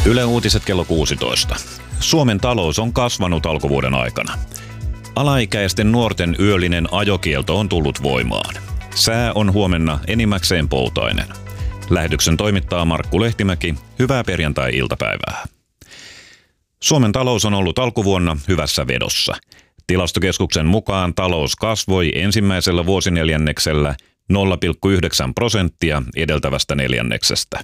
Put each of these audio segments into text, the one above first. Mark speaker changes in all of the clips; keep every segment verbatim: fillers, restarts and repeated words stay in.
Speaker 1: Yle Uutiset kello kuusitoista. Suomen talous on kasvanut alkuvuoden aikana. Alaikäisten nuorten yöllinen ajokielto on tullut voimaan. Sää on huomenna enimmäkseen poutainen. Lähetyksen toimittaa Markku Lehtimäki. Hyvää perjantai-iltapäivää. Suomen talous on ollut alkuvuonna hyvässä vedossa. Tilastokeskuksen mukaan talous kasvoi ensimmäisellä vuosineljänneksellä nolla pilkku yhdeksän prosenttia edeltävästä neljänneksestä.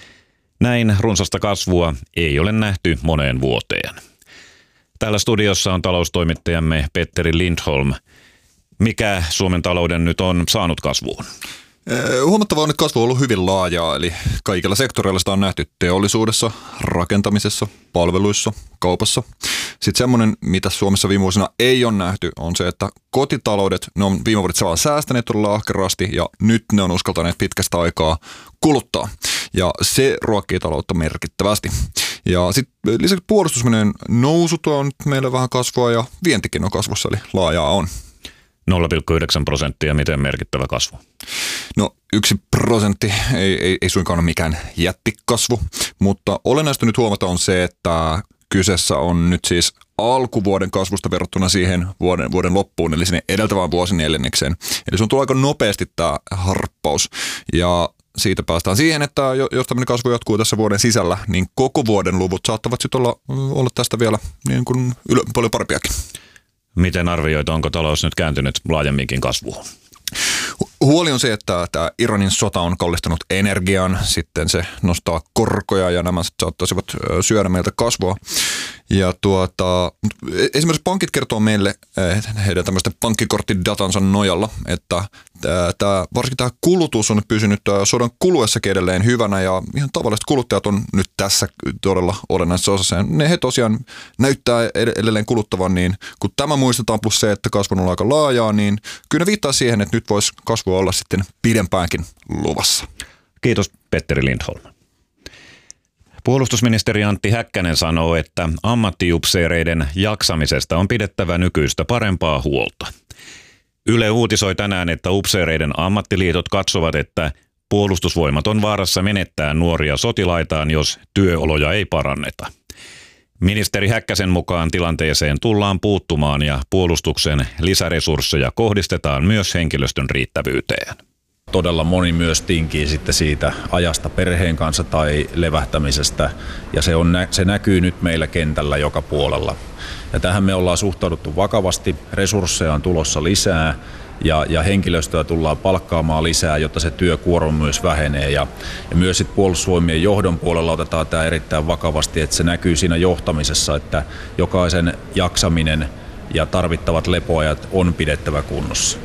Speaker 1: Näin runsasta kasvua ei ole nähty moneen vuoteen. Täällä studiossa on taloustoimittajamme Petteri Lindholm. Mikä Suomen talouden nyt on saanut kasvuun?
Speaker 2: Huomattavaa on, että kasvu on ollut hyvin laajaa, eli kaikilla sektoreilla sitä on nähty teollisuudessa, rakentamisessa, palveluissa, kaupassa. Sitten semmoinen, mitä Suomessa viime vuosina ei ole nähty, on se, että kotitaloudet, ne on viime vuodet vaan säästäneet todella ahkerasti ja nyt ne on uskaltaneet pitkästä aikaa kuluttaa. Ja se ruokkii taloutta merkittävästi. Ja sitten lisäksi puolustusmenojen nousut on meillä vähän kasvua ja vientikin on kasvussa, eli laajaa on.
Speaker 1: nolla pilkku yhdeksän prosenttia, miten merkittävä kasvu?
Speaker 2: No yksi prosentti ei, ei, ei suinkaan ole mikään jättikasvu, mutta olennaista nyt huomata on se, että kyseessä on nyt siis alkuvuoden kasvusta verrattuna siihen vuoden, vuoden loppuun, eli sinne edeltävään vuosineljännekseen. Eli se on tullut aika nopeasti tämä harppaus ja siitä päästään siihen, että jos tämmöinen kasvu jatkuu tässä vuoden sisällä, niin koko vuoden luvut saattavat sitten olla, olla tästä vielä niin kuin ylö, paljon parempiakin.
Speaker 1: Miten arvioit, onko talous nyt kääntynyt laajemminkin kasvuun?
Speaker 2: Huoli on se, että tämä Iranin sota on kallistanut energiaan, sitten se nostaa korkoja ja nämä saattaisivat syödä meiltä kasvua. Ja tuota, esimerkiksi pankit kertoo meille heidän tämmöisten pankkikorttidatansa nojalla, että tämä, varsinkin tämä kulutus on pysynyt sodan kuluessakin edelleen hyvänä ja ihan tavalliset kuluttajat on nyt tässä todella olennaisessa osassa. Ja ne he tosiaan näyttää edelleen kuluttavan, niin kun tämä muistetaan plus se, että kasvu on ollut aika laajaa, niin kyllä ne viittaa siihen, että nyt voisi kasvua olla sitten pidempäänkin luvassa.
Speaker 1: Kiitos Petteri Lindholm. Puolustusministeri Antti Häkkänen sanoo, että ammattiupseereiden jaksamisesta on pidettävä nykyistä parempaa huolta. Yle uutisoi tänään, että upseereiden ammattiliitot katsovat, että puolustusvoimat on vaarassa menettää nuoria sotilaitaan, jos työoloja ei paranneta. Ministeri Häkkäsen mukaan tilanteeseen tullaan puuttumaan ja puolustuksen lisäresursseja kohdistetaan myös henkilöstön riittävyyteen.
Speaker 3: Todella moni myös tinkii sitten siitä ajasta perheen kanssa tai levähtämisestä ja se, on, se näkyy nyt meillä kentällä joka puolella. Ja tähän me ollaan suhtauduttu vakavasti, resursseja on tulossa lisää ja, ja henkilöstöä tullaan palkkaamaan lisää, jotta se työkuorma myös vähenee. Ja, ja myös sit puolustusvoimien johdon puolella otetaan tämä erittäin vakavasti, että se näkyy siinä johtamisessa, että jokaisen jaksaminen ja tarvittavat lepoajat on pidettävä kunnossa.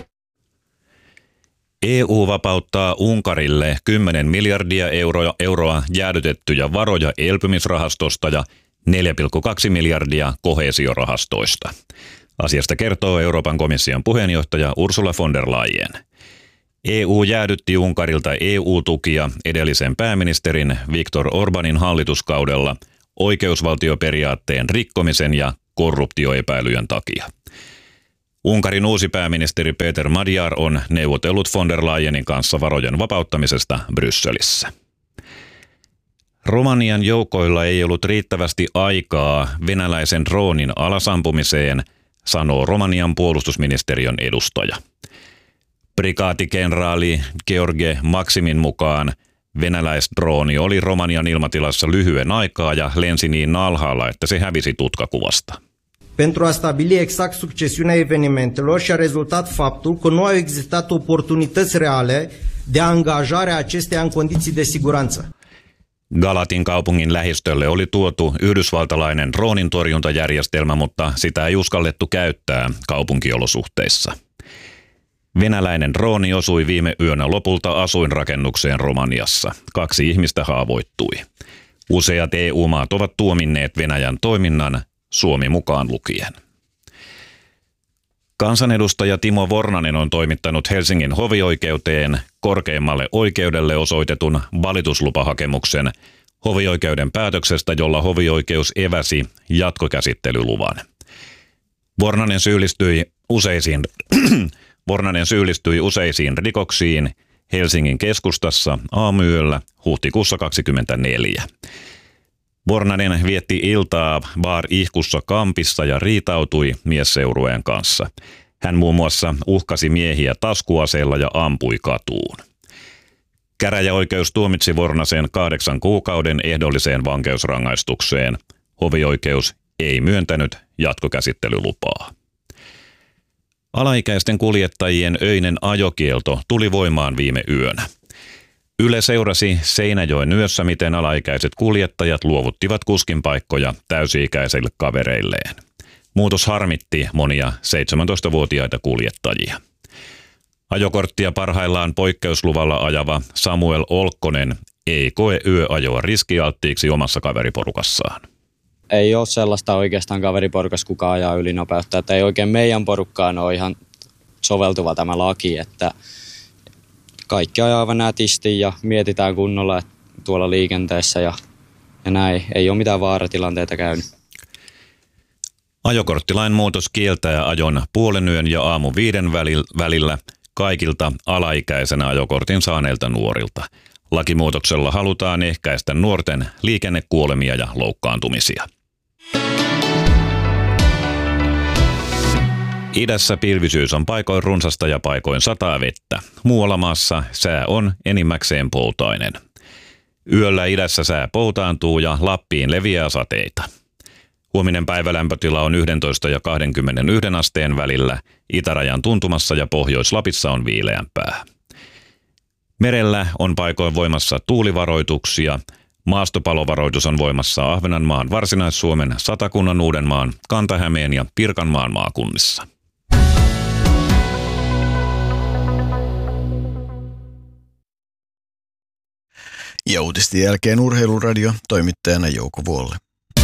Speaker 1: E U vapauttaa Unkarille kymmenen miljardia euroa, euroa jäädytettyjä varoja elpymisrahastosta ja neljä pilkku kaksi miljardia koheesiorahastoista. Asiasta kertoo Euroopan komission puheenjohtaja Ursula von der Leyen. E U jäädytti Unkarilta E U-tukia edellisen pääministerin Viktor Orbanin hallituskaudella oikeusvaltioperiaatteen rikkomisen ja korruptioepäilyjen takia. Unkarin uusi pääministeri Péter Magyar on neuvotellut von der Leyenin kanssa varojen vapauttamisesta Brysselissä. Romanian joukoilla ei ollut riittävästi aikaa venäläisen droonin alasampumiseen, sanoo Romanian puolustusministeriön edustaja. Prikaatikenraali George Maximin mukaan venäläisdrooni oli Romanian ilmatilassa lyhyen aikaa ja lensi niin alhaalla, että se hävisi tutkakuvasta.
Speaker 4: Pentru a stabili exact succesiunea evenimentelor și a rezultat faptul că nu au existat oportunități reale de angajare a acesteia în condiții de siguranță.
Speaker 1: Galatin kaupungin lähistölle oli tuotu yhdysvaltalainen droonintorjuntajärjestelmä, mutta sitä ei uskallettu käyttää kaupunkiolosuhteissa. Venäläinen drooni osui viime yönä lopulta asuinrakennukseen Romaniassa. Kaksi ihmistä haavoittui. Useat E U-maat ovat tuominneet Venäjän toiminnan, Suomi mukaan lukien. Kansanedustaja Timo Vornanen on toimittanut Helsingin hovioikeuteen korkeimmalle oikeudelle osoitetun valituslupahakemuksen hovioikeuden päätöksestä, jolla hovioikeus eväsi jatkokäsittelyluvan. Vornanen syyllistyi useisiin, Vornanen syyllistyi useisiin rikoksiin Helsingin keskustassa aamuyöllä huhtikuussa kaksikymmentäneljä. Vornanen vietti iltaa Bar Ihkussa kampissa ja riitautui miesseurueen kanssa. Hän muun muassa uhkasi miehiä taskuaseella ja ampui katuun. Käräjäoikeus tuomitsi Vornasen kahdeksan kuukauden ehdolliseen vankeusrangaistukseen. Hovioikeus ei myöntänyt jatkokäsittelylupaa. Alaikäisten kuljettajien öinen ajokielto tuli voimaan viime yönä. Yle seurasi Seinäjoen yössä, miten alaikäiset kuljettajat luovuttivat kuskinpaikkoja täysi-ikäisille kavereilleen. Muutos harmitti monia seitsemäntoistavuotiaita kuljettajia. Ajokorttia parhaillaan poikkeusluvalla ajava Samuel Olkkonen ei koe yöajoa riskialttiiksi omassa kaveriporukassaan.
Speaker 5: Ei ole sellaista oikeastaan kaveriporukassa, kuka ajaa ylinopeutta. Että ei oikein meidän porukkaan ole ihan soveltuva tämä laki, että kaikki ajaa aivan nätisti ja mietitään kunnolla tuolla liikenteessä ja, ja näin. Ei ole mitään vaaratilanteita käynyt.
Speaker 1: Ajokorttilain muutos kieltää ajon puolen yön ja aamu viiden välillä kaikilta alaikäisenä ajokortin saaneilta nuorilta. Lakimuutoksella halutaan ehkäistä nuorten liikennekuolemia ja loukkaantumisia. Idässä pilvisyys on paikoin runsasta ja paikoin sataa vettä. Muualla maassa sää on enimmäkseen poutainen. Yöllä idässä sää poutaantuu ja Lappiin leviää sateita. Huominen päivälämpötila on yksitoista ja kaksikymmentäyksi asteen välillä. Itärajan tuntumassa ja Pohjois-Lapissa on viileämpää. Merellä on paikoin voimassa tuulivaroituksia. Maastopalovaroitus on voimassa Ahvenanmaan, Varsinais-Suomen, Satakunnan, Uudenmaan, Kanta-Hämeen ja Pirkanmaan maakunnissa.
Speaker 6: Ja uutisten jälkeen Urheiluradio, toimittajana Jouko Vuolle.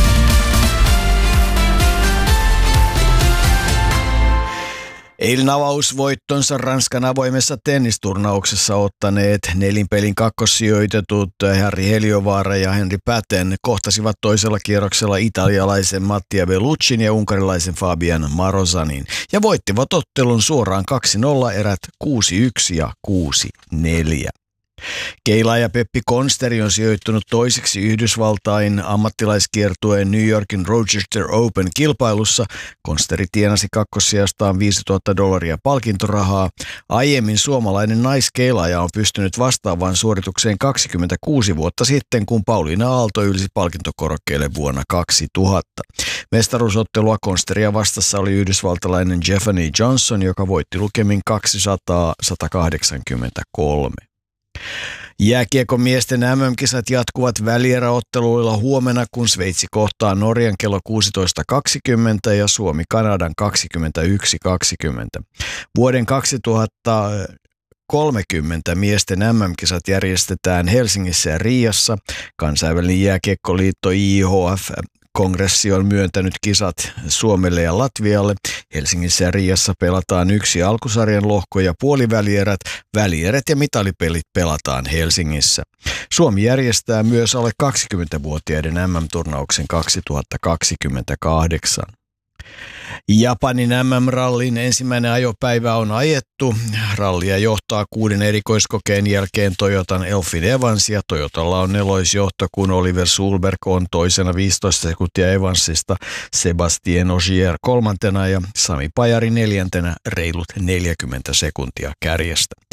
Speaker 6: Eilen avausvoittonsa Ranskan avoimessa tennisturnauksessa ottaneet nelinpelin kakkossijoitetut Harri Heliovaara ja Henri Päten kohtasivat toisella kierroksella italialaisen Mattia Belluccin ja unkarilaisen Fabian Marozanin ja voittivat ottelun suoraan kaksi nolla erät kuusi yksi ja kuusi neljä. Keilaaja Peppi Konsteri on sijoittunut toiseksi Yhdysvaltain ammattilaiskiertueen New Yorkin Rochester Open-kilpailussa. Konsteri tienasi kakkossijastaan viisituhatta dollaria palkintorahaa. Aiemmin suomalainen naiskeilaaja on pystynyt vastaavaan suoritukseen kaksikymmentäkuusi vuotta sitten, kun Pauliina Aalto ylsi palkintokorokkeelle vuonna kaksituhatta. Mestaruusottelua Konsteria vastassa oli yhdysvaltalainen Jeffany Johnson, joka voitti lukemin kaksisataa sata kahdeksankymmentäkolme. Jääkiekon miesten äm äm-kisat jatkuvat välieräotteluilla huomenna, kun Sveitsi kohtaa Norjan kello kuusitoista kaksikymmentä ja Suomi Kanadan kaksikymmentäyksi kaksikymmentä. Vuoden kaksituhattakolmekymmentä miesten äm äm-kisat järjestetään Helsingissä ja Riassa. Kansainvälinen jääkiekkoliitto I H F Kongressi on myöntänyt kisat Suomelle ja Latvialle. Helsingissä ja Riassa pelataan yksi alkusarjan lohko ja puolivälierät. Välierät ja mitalipelit pelataan Helsingissä. Suomi järjestää myös alle kaksikymmentävuotiaiden äm äm-turnauksen kaksituhattakaksikymmentäkahdeksan. Japanin äm äm-rallin ensimmäinen ajopäivä on ajettu. Rallia johtaa kuuden erikoiskokeen jälkeen Toyotan Elfyn Evans ja Toyotalla on neloisjohto, kun Oliver Sulberg on toisena viisitoista sekuntia Evansista, Sebastien Ogier kolmantena ja Sami Pajari neljäntenä reilut neljäkymmentä sekuntia kärjestä.